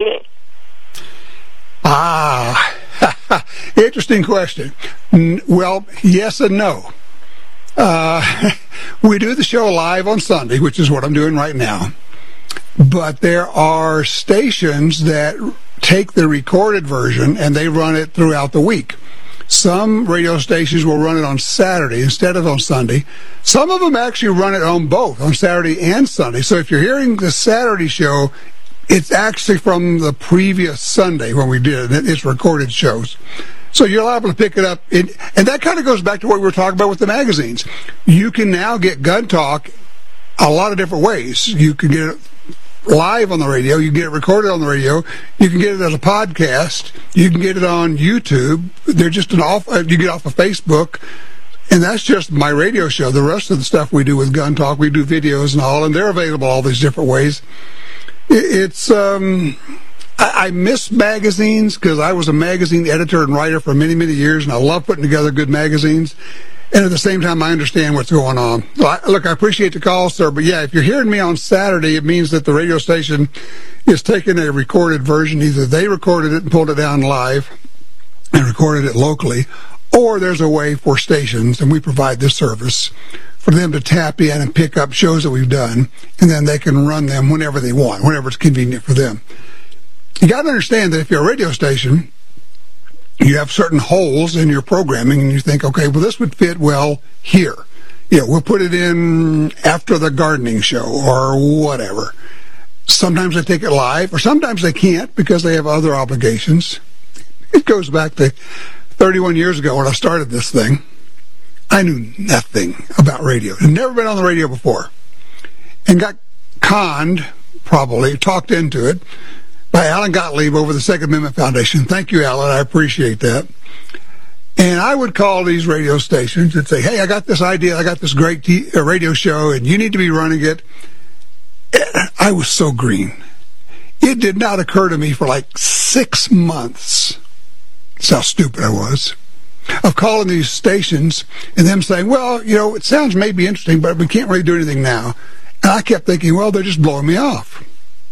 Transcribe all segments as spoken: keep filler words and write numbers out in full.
it? Ah, interesting question. Well, yes and no. Uh, we do the show live on Sunday, which is what I'm doing right now. But there are stations that take the recorded version and they run it throughout the week. Some radio stations will run it on Saturday instead of on Sunday. Some of them actually run it on both, on Saturday and Sunday. So if you're hearing the Saturday show, it's actually from the previous Sunday when we did it. It's recorded shows. So you're liable to pick it up. In, and that kind of goes back to what we were talking about with the magazines. You can now get Gun Talk a lot of different ways. You can get it live on the radio. You can get it recorded on the radio. You can get it as a podcast. You can get it on YouTube. They're just an off. You get it off of Facebook. And that's just my radio show. The rest of the stuff we do with Gun Talk, we do videos and all, and they're available all these different ways. It's, um, I, I miss magazines because I was a magazine editor and writer for many, many years, and I love putting together good magazines. And at the same time, I understand what's going on. So I, look, I appreciate the call, sir, but yeah, if you're hearing me on Saturday, it means that the radio station is taking a recorded version. Either they recorded it and pulled it down live and recorded it locally, or there's a way for stations, and we provide this service, for them to tap in and pick up shows that we've done, and then they can run them whenever they want, whenever it's convenient for them. You got to understand that if you're a radio station, you have certain holes in your programming, and you think, okay, well, this would fit well here. You know, we'll put it in after the gardening show or whatever. Sometimes they take it live, or sometimes they can't because they have other obligations. It goes back to thirty-one years ago when I started this thing. I knew nothing about radio. I'd never been on the radio before. And got conned, probably, talked into it, by Alan Gottlieb over the Second Amendment Foundation. Thank you, Alan. I appreciate that. And I would call these radio stations and say, hey, I got this idea. I got this great t- uh, radio show, and you need to be running it. And I was so green. It did not occur to me for like six months. That's how stupid I was. Of calling these stations and them saying, well, you know, it sounds maybe interesting, but we can't really do anything now. And I kept thinking, well, they're just blowing me off.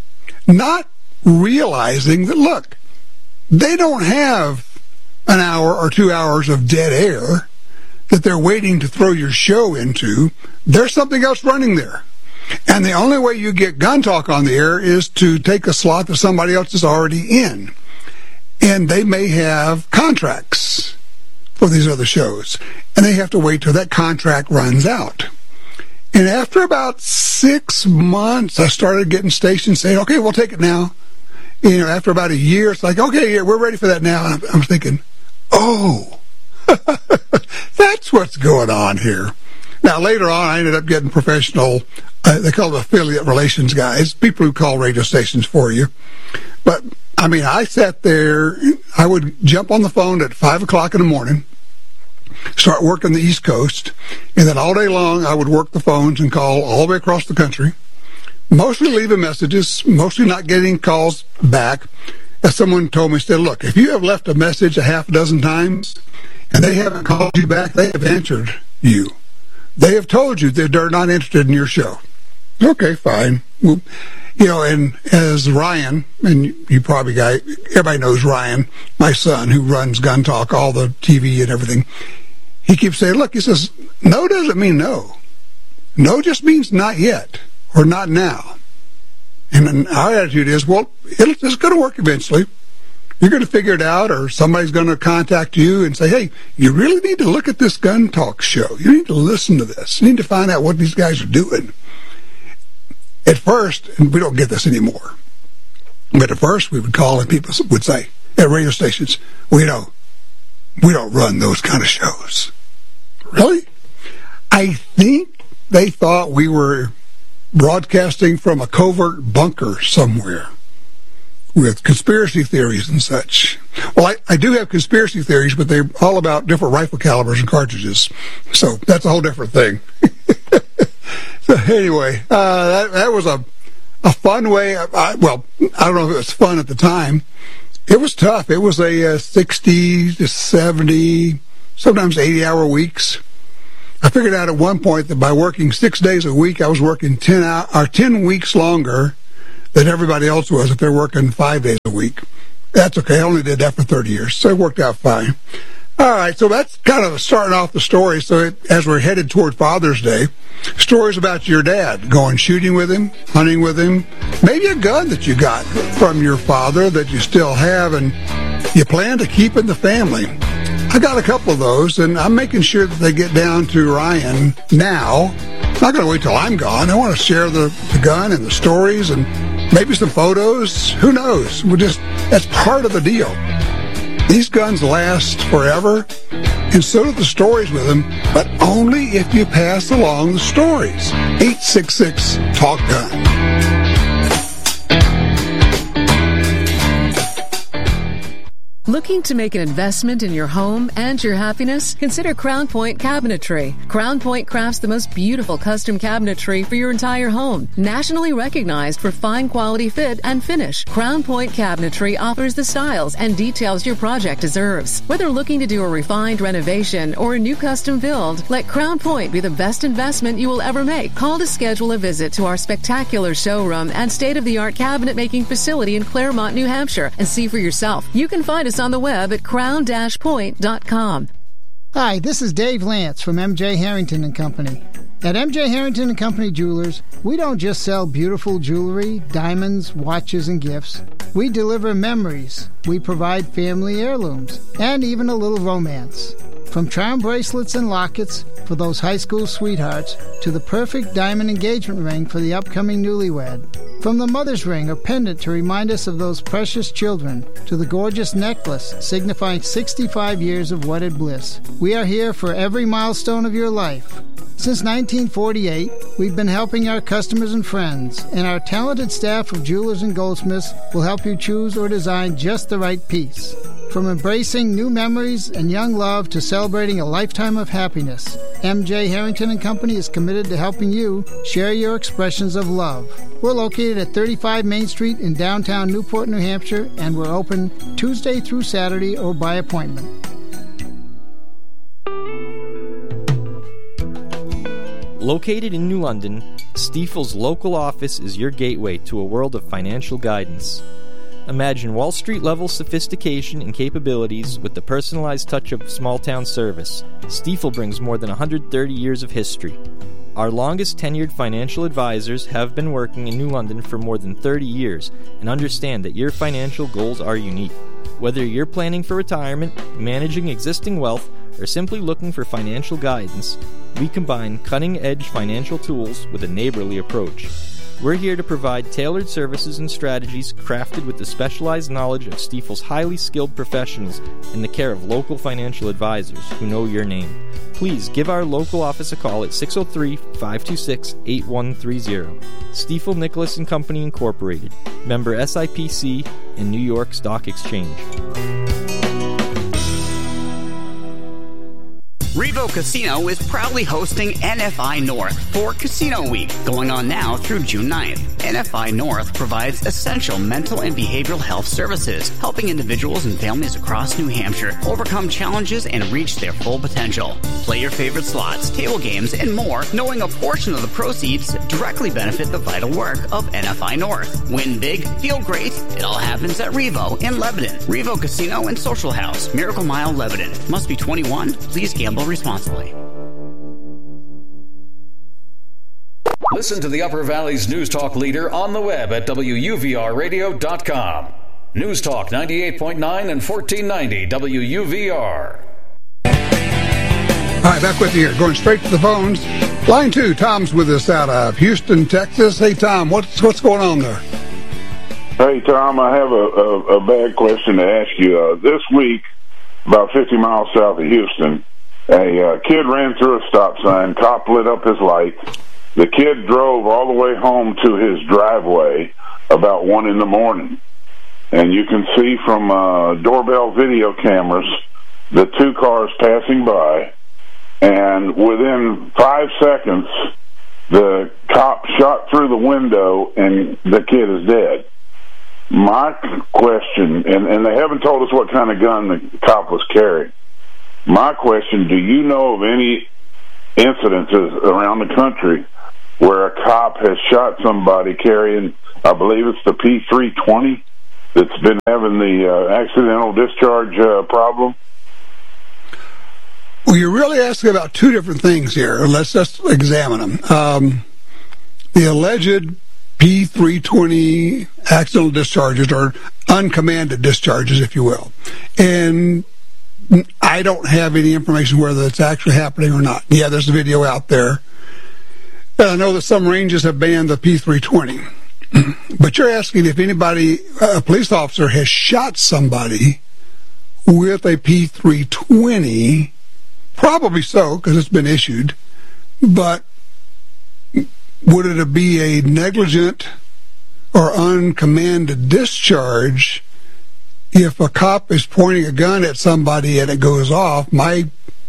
Not realizing that, look, they don't have an hour or two hours of dead air that they're waiting to throw your show into. There's something else running there. And the only way you get Gun Talk on the air is to take a slot that somebody else is already in. And they may have contracts for these other shows, and they have to wait till that contract runs out. And after about six months, I started getting stations saying, okay, we'll take it now. You know, after about a year, it's like, okay, yeah, we're ready for that now. And I'm, I'm thinking, oh, that's what's going on here. Now, later on, I ended up getting professional, uh, they call them affiliate relations guys, people who call radio stations for you. But, I mean, I sat there, I would jump on the phone at five o'clock in the morning, start working the East Coast, and then all day long I would work the phones and call all the way across the country, mostly leaving messages, mostly not getting calls back. As someone told me, said, look, if you have left a message a half a dozen times and they haven't called you back, they have answered you. They have told you that they're not interested in your show. Okay, fine. Well, you know, and as Ryan, and you probably guy, everybody knows Ryan, my son, who runs Gun Talk, all the T V and everything, he keeps saying, look, he says, no doesn't mean no. No just means not yet, or not now. And then our attitude is, well, it's, it's going to work eventually. You're going to figure it out, or somebody's going to contact you and say, hey, you really need to look at this Gun Talk show. You need to listen to this. You need to find out what these guys are doing. At first, and we don't get this anymore, but at first we would call and people would say at radio stations, we don't, we don't run those kind of shows. Really? I think they thought we were broadcasting from a covert bunker somewhere with conspiracy theories and such. Well, I, I do have conspiracy theories, but they're all about different rifle calibers and cartridges. So that's a whole different thing. So anyway, uh, that, that was a, a fun way. I, well, I don't know if it was fun at the time. It was tough. It was a, uh sixty to seventy, sometimes eighty hour weeks. I figured out at one point that by working six days a week, I was working ten hour, or ten weeks longer than everybody else was if they're working five days a week. That's okay. I only did that for thirty years, so it worked out fine. All right, so that's kind of starting off the story. So it, as we're headed toward Father's Day, stories about your dad, going shooting with him, hunting with him, maybe a gun that you got from your father that you still have and you plan to keep in the family. I got a couple of those, and I'm making sure that they get down to Ryan now. I'm not going to wait till I'm gone. I want to share the, the gun and the stories and maybe some photos. Who knows? We'll just, that's part of the deal. These guns last forever, and so do the stories with them, but only if you pass along the stories. eight six six, talk gun. Looking to make an investment in your home and your happiness? Consider Crown Point Cabinetry. Crown Point crafts the most beautiful custom cabinetry for your entire home. Nationally recognized for fine quality fit and finish, Crown Point Cabinetry offers the styles and details your project deserves. Whether looking to do a refined renovation or a new custom build, let Crown Point be the best investment you will ever make. Call to schedule a visit to our spectacular showroom and state-of-the-art cabinet making facility in Claremont, New Hampshire, and see for yourself. You can find us on the web at crown dash point dot com. Hi, this is Dave Lance from M J Harrington and Company. At M J Harrington and Company Jewelers, we don't just sell beautiful jewelry, diamonds, watches, and gifts. We deliver memories. We provide family heirlooms, and even a little romance. From charm bracelets and lockets for those high school sweethearts to the perfect diamond engagement ring for the upcoming newlywed. From the mother's ring or pendant to remind us of those precious children to the gorgeous necklace signifying sixty-five years of wedded bliss. We are here for every milestone of your life. Since nineteen forty-eight, we've been helping our customers and friends, and our talented staff of jewelers and goldsmiths will help you choose or design just the right piece. From embracing new memories and young love to celebrating a lifetime of happiness, M J Harrington and Company is committed to helping you share your expressions of love. We're located at thirty-five Main Street in downtown Newport, New Hampshire, and we're open Tuesday through Saturday or by appointment. Located in New London, Stifel's local office is your gateway to a world of financial guidance. Imagine Wall Street-level sophistication and capabilities with the personalized touch of small-town service. Stifel brings more than one hundred thirty years of history. Our longest-tenured financial advisors have been working in New London for more than thirty years and understand that your financial goals are unique. Whether you're planning for retirement, managing existing wealth, or simply looking for financial guidance, we combine cutting-edge financial tools with a neighborly approach. We're here to provide tailored services and strategies crafted with the specialized knowledge of Stifel's highly skilled professionals in the care of local financial advisors who know your name. Please give our local office a call at six oh three, five two six, eight one three zero. Stifel Nicholas and Company Incorporated, member S I P C and New York Stock Exchange. Revo Casino is proudly hosting N F I North for Casino Week, going on now through June ninth. N F I North provides essential mental and behavioral health services, helping individuals and families across New Hampshire overcome challenges and reach their full potential. Play your favorite slots, table games, and more, knowing a portion of the proceeds directly benefit the vital work of N F I North. Win big, feel great. It all happens at Revo in Lebanon. Revo Casino and Social House, Miracle Mile, Lebanon. Must be twenty-one. Please gamble responsibly. Listen to the Upper Valley's News Talk leader on the web at W U V R radio dot com. News Talk ninety-eight point nine and fourteen ninety W U V R. All right, back with you here, going straight to the phones. Line two, Tom's with us out of Houston, Texas. Hey, Tom, what's what's going on there? Hey, Tom, I have a, a, a bad question to ask you. Uh, this week, about fifty miles south of Houston, a uh, kid ran through a stop sign. Cop lit up his lights. The kid drove all the way home to his driveway about one in the morning. And you can see from uh, doorbell video cameras the two cars passing by. And within five seconds, the cop shot through the window and the kid is dead. My question, and, and they haven't told us what kind of gun the cop was carrying. My question, do you know of any incidences around the country where a cop has shot somebody carrying, I believe it's the P three twenty, that's been having the uh, accidental discharge uh, problem? Well, you're really asking about two different things here. Let's just examine them. Um, the alleged P three twenty accidental discharges, or uncommanded discharges, if you will. And I don't have any information whether it's actually happening or not. Yeah, there's a video out there. I know that some ranges have banned the P three twenty. But you're asking if anybody, a police officer, has shot somebody with a P three twenty. Probably so, because it's been issued. But would it be a negligent or uncommanded discharge if a cop is pointing a gun at somebody and it goes off? My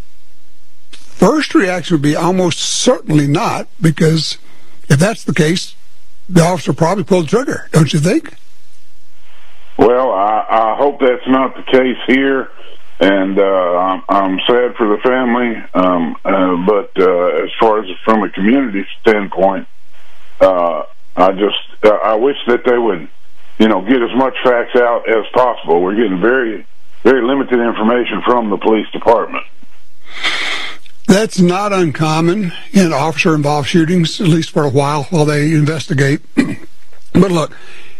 first reaction would be almost certainly not, because if that's the case, the officer probably pulled the trigger, don't you think? Well, I, I hope that's not the case here, and uh, I'm, I'm sad for the family, um, uh, but uh, as far as from a community standpoint, uh, I just, uh, I wish that they would, you know, get as much facts out as possible. We're getting very, very limited information from the police department. That's not uncommon in officer-involved shootings, at least for a while, while they investigate. But look,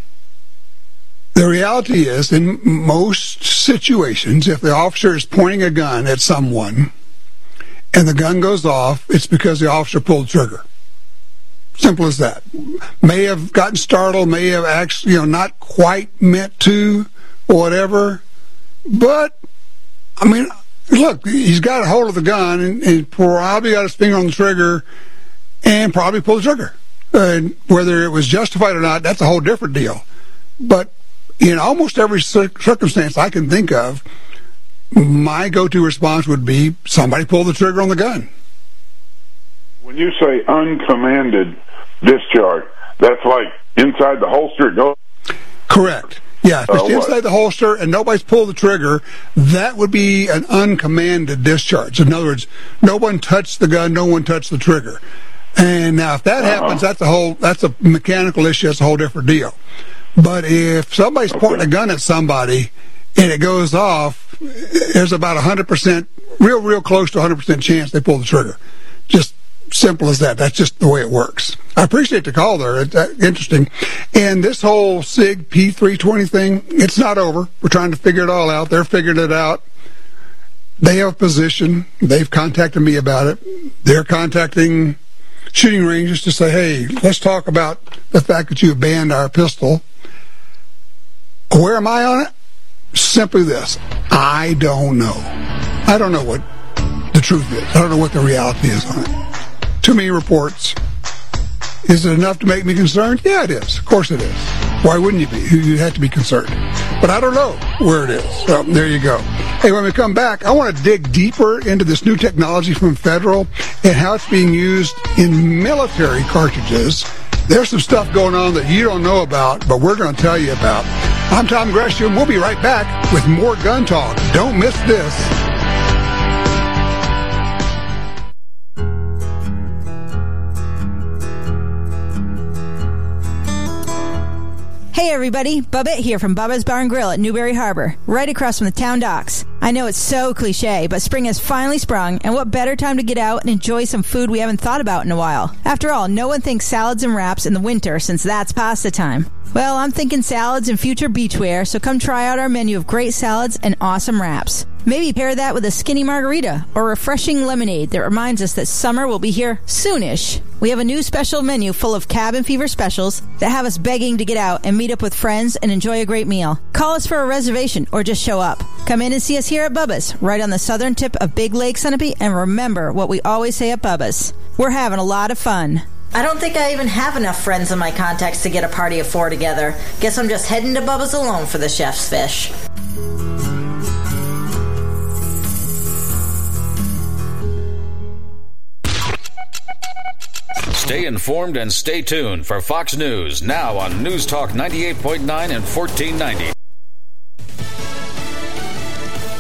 the reality is, in most situations, if the officer is pointing a gun at someone and the gun goes off, it's because the officer pulled the trigger. Simple as that. May have gotten startled, may have actually, you know, not quite meant to, or whatever. But, I mean, look, he's got a hold of the gun and, and probably got his finger on the trigger and probably pulled the trigger. And whether it was justified or not, that's a whole different deal. But in almost every circumstance I can think of, my go-to response would be somebody pulled the trigger on the gun. When you say uncommanded discharge, that's like inside the holster it goes? Correct. Yeah, if it's uh, inside the holster and nobody's pulled the trigger, that would be an uncommanded discharge. In other words, no one touched the gun, no one touched the trigger. And now if that uh-huh. happens, that's a whole, that's a mechanical issue, that's a whole different deal. But if somebody's okay. pointing a gun at somebody and it goes off, there's about one hundred percent, real, real close to one hundred percent chance they pull the trigger. Just simple as that. That's just the way it works. I appreciate the call there. It's uh, interesting. And this whole SIG P three twenty thing, it's not over. We're trying to figure it all out. They're figuring it out. They have a position. They've contacted me about it. They're contacting shooting ranges to say, hey, let's talk about the fact that you have banned our pistol. Where am I on it? Simply this. I don't know. I don't know what the truth is. I don't know what the reality is on it. Too many reports. Is it enough to make me concerned? Yeah, it is. Of course it is. Why wouldn't you be? You have to be concerned. But I don't know where it is. So there you go. Hey, when we come back, I want to dig deeper into this new technology from Federal and how it's being used in military cartridges. There's some stuff going on that you don't know about, but we're going to tell you about. I'm Tom Gresham. We'll be right back with more gun talk. Don't miss this. Hey everybody, Bubba here from Bubba's Bar and Grill at Newberry Harbor, right across from the town docks. I know it's so cliche, but spring has finally sprung, and what better time to get out and enjoy some food we haven't thought about in a while. After all, no one thinks salads and wraps in the winter since that's pasta time. Well, I'm thinking salads and future beachwear, so come try out our menu of great salads and awesome wraps. Maybe pair that with a skinny margarita or refreshing lemonade that reminds us that summer will be here soonish. We have a new special menu full of cabin fever specials that have us begging to get out and meet up with friends and enjoy a great meal. Call us for a reservation or just show up. Come in and see us here at Bubba's, right on the southern tip of Big Lake, Sunapee, and remember what we always say at Bubba's. We're having a lot of fun. I don't think I even have enough friends in my contacts to get a party of four together. Guess I'm just heading to Bubba's alone for the chef's fish. Stay informed and stay tuned for Fox News, now on News Talk ninety-eight point nine and fourteen ninety.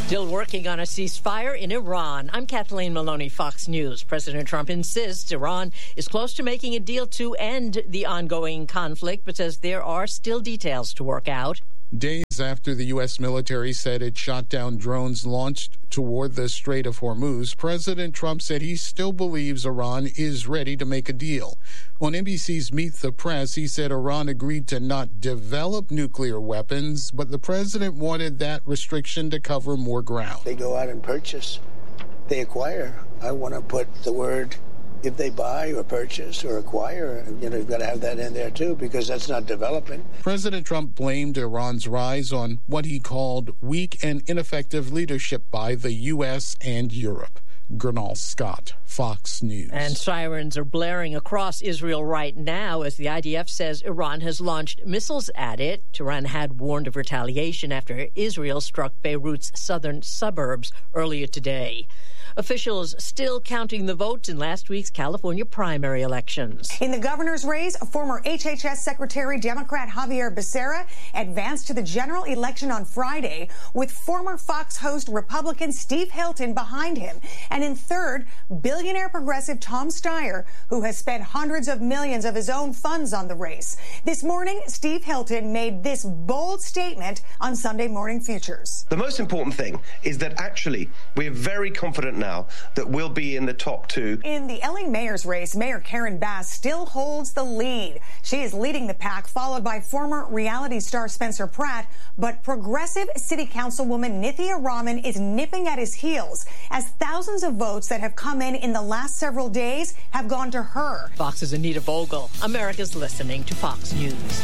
Still working on a ceasefire in Iran. I'm Kathleen Maloney, Fox News. President Trump insists Iran is close to making a deal to end the ongoing conflict, but says there are still details to work out. Days after the U S military said it shot down drones launched toward the Strait of Hormuz, President Trump said he still believes Iran is ready to make a deal. On N B C's Meet the Press, he said Iran agreed to not develop nuclear weapons, but the president wanted that restriction to cover more ground. They go out and purchase, they acquire. I want to put the word, if they buy or purchase or acquire, you know, you've got to have that in there too, because that's not development. President Trump blamed Iran's rise on what he called weak and ineffective leadership by the U S and Europe. Gernal Scott, Fox News. And sirens are blaring across Israel right now as the I D F says Iran has launched missiles at it. Tehran had warned of retaliation after Israel struck Beirut's southern suburbs earlier today. Officials still counting the votes in last week's California primary elections. In the governor's race, former H H S Secretary Democrat Javier Becerra advanced to the general election on Friday with former Fox host Republican Steve Hilton behind him. And in third, billionaire progressive Tom Steyer, who has spent hundreds of millions of his own funds on the race. This morning, Steve Hilton made this bold statement on Sunday Morning Futures. The most important thing is that actually we're very confident now Now that we'll be in the top two. In the L A mayor's race, Mayor Karen Bass still holds the lead. She is leading the pack, followed by former reality star Spencer Pratt. But progressive city councilwoman Nithya Raman is nipping at his heels as thousands of votes that have come in in the last several days have gone to her. Fox's Anita Vogel. America's listening to Fox News.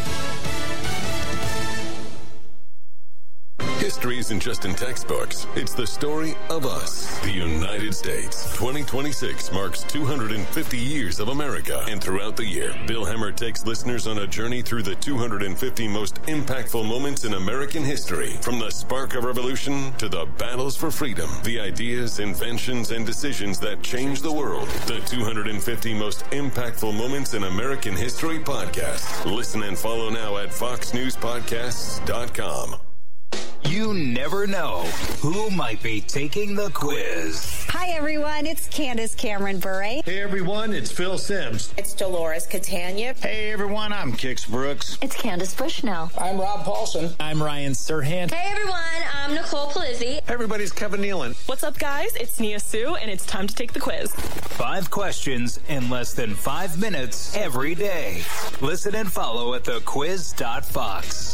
History isn't just in textbooks. It's the story of us, the United States. twenty twenty-six marks two hundred fifty years of America. And throughout the year, Bill Hemmer takes listeners on a journey through the two hundred fifty most impactful moments in American history. From the spark of revolution to the battles for freedom, the ideas, inventions, and decisions that changed the world. The two hundred fifty most impactful moments in American history podcast. Listen and follow now at fox news podcasts dot com. You never know who might be taking the quiz. Hi, everyone. It's Candace Cameron Bure. Hey, everyone. It's Phil Sims. It's Dolores Catania. Hey, everyone. I'm Kix Brooks. It's Candace Bushnell. I'm Rob Paulson. I'm Ryan Serhant. Hey, everyone. I'm Nicole Palizzi. Hey, everybody's Kevin Nealon. What's up, guys? It's Nia Sue, and it's time to take the quiz. Five questions in less than five minutes every day. Listen and follow at the quiz dot fox.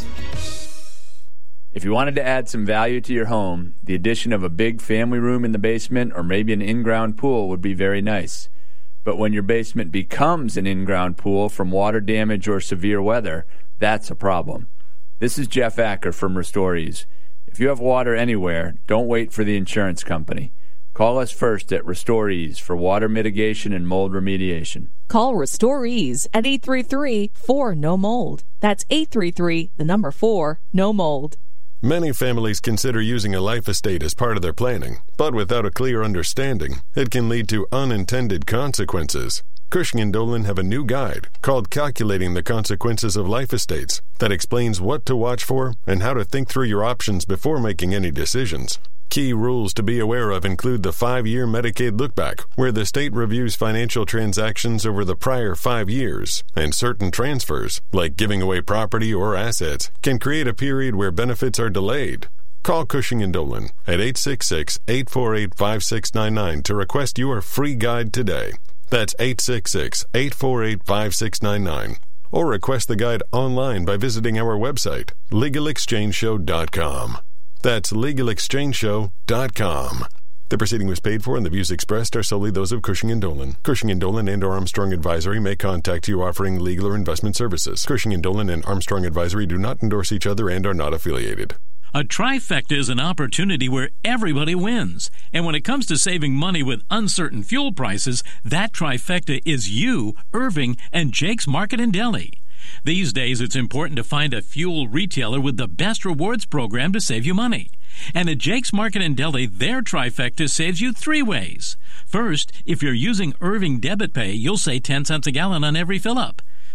If you wanted to add some value to your home, the addition of a big family room in the basement or maybe an in-ground pool would be very nice. But when your basement becomes an in-ground pool from water damage or severe weather, that's a problem. This is Jeff Acker from Restorees. If you have water anywhere, don't wait for the insurance company. Call us first at Restorees for water mitigation and mold remediation. Call Restorees at eight three three, four, N O mold. That's eight three three, the number four, no mold. Many families consider using a life estate as part of their planning, but without a clear understanding, it can lead to unintended consequences. Cushing and Dolan have a new guide called Calculating the Consequences of Life Estates that explains what to watch for and how to think through your options before making any decisions. Key rules to be aware of include the five-year Medicaid lookback, where the state reviews financial transactions over the prior five years, and certain transfers, like giving away property or assets, can create a period where benefits are delayed. Call Cushing and Dolan at eight six six, eight four eight, five six nine nine to request your free guide today. That's eight six six, eight four eight, five six nine nine. Or request the guide online by visiting our website, legal exchange show dot com. That's legal exchange show dot com. The proceeding was paid for, and the views expressed are solely those of Cushing and Dolan. Cushing and Dolan and Armstrong Advisory may contact you offering legal or investment services. Cushing and Dolan and Armstrong Advisory do not endorse each other and are not affiliated. A trifecta is an opportunity where everybody wins. And when it comes to saving money with uncertain fuel prices, that trifecta is you, Irving, and Jake's Market and Deli. These days, it's important to find a fuel retailer with the best rewards program to save you money. And at Jake's Market and Deli, their trifecta saves you three ways. First, if you're using Irving Debit Pay, you'll save ten cents a gallon on every fill-up.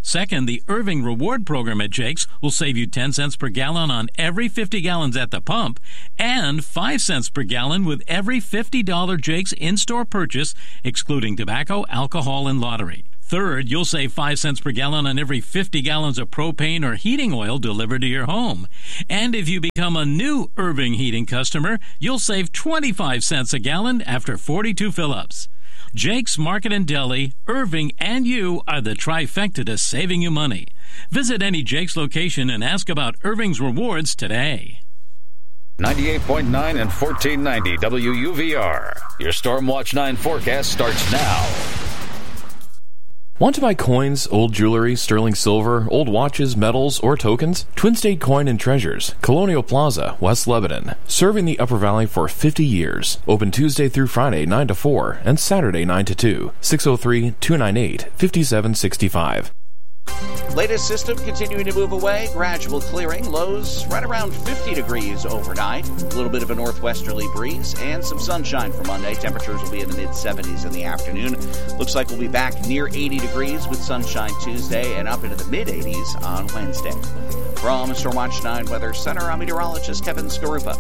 Second, the Irving Reward Program at Jake's will save you ten cents per gallon on every fifty gallons at the pump and five cents per gallon with every fifty dollars Jake's in-store purchase, excluding tobacco, alcohol, and lottery. Third, you'll save five cents per gallon on every fifty gallons of propane or heating oil delivered to your home. And if you become a new Irving Heating customer, you'll save twenty-five cents a gallon after forty-two fill-ups. Jake's Market and Deli, Irving, and you are the trifecta to saving you money. Visit any Jake's location and ask about Irving's Rewards today. ninety-eight point nine and fourteen ninety W U V R. Your Stormwatch nine forecast starts now. Want to buy coins, old jewelry, sterling silver, old watches, medals, or tokens? Twin State Coin and Treasures, Colonial Plaza, West Lebanon. Serving the Upper Valley for fifty years. Open Tuesday through Friday, nine to four, and Saturday, nine to two. six oh three, two nine eight, five seven six five. Latest system continuing to move away, gradual clearing, lows right around fifty degrees overnight, a little bit of a northwesterly breeze, and some sunshine for Monday. Temperatures will be in the mid seventies in the afternoon. Looks like we'll be back near eighty degrees with sunshine Tuesday and up into the mid eighties on Wednesday. From Stormwatch nine Weather Center, I'm meteorologist Kevin Skarupa.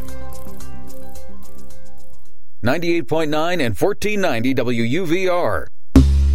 ninety-eight point nine and fourteen ninety W U V R.